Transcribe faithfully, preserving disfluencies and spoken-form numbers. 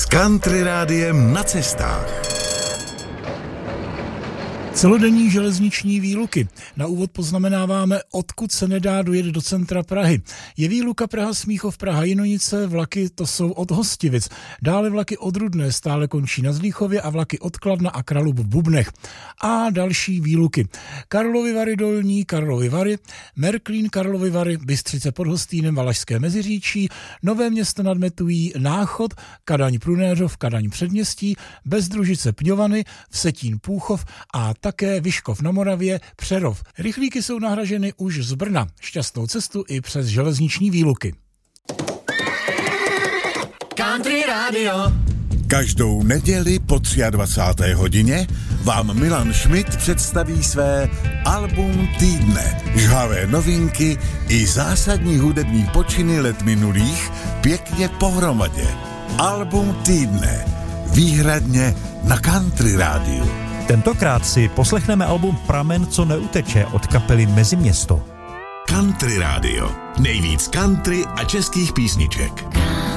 Country rádiem na cestách. Celodenní železniční výluky. Na úvod poznamenáváme, odkud se nedá dojet do centra Prahy. Je výluka Praha-Smíchov, Praha-Jinonice, vlaky to jsou od Hostivic. Dále vlaky od Rudné stále končí na Zlíchově a vlaky od Kladna a Kralub v Bubnech. A další výluky. Karlovy Vary Dolní, Karlovy Vary, Merklín, Karlovy Vary, Bystřice pod Hostýnem, Valašské Meziříčí, Nové Město nad Metují, Náchod, Kadaň Prunéřov, Kadaň Předměstí, Bezdružice Pňovany, Vsetín Půchov a také Vyškov na Moravě, Přerov. Rychlíky jsou nahraženy už z Brna. Šťastnou cestu i přes železniční výluky. Country Radio. Každou neděli po dvacáté třetí hodině vám Milan Schmidt představí své album týdne. Žhavé novinky i zásadní hudební počiny let minulých pěkně pohromadě. Album týdne. Výhradně na Country rádiu. Tentokrát si poslechneme album Pramen, co neuteče od kapely Meziměsto. Country rádio. Nejvíc country a českých písniček.